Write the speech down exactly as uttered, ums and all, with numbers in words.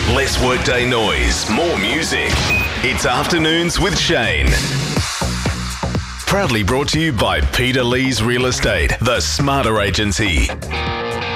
Less workday noise, more music. It's Afternoons with Shane. Proudly brought to you by Peter Lee's Real Estate, the Smarter Agency.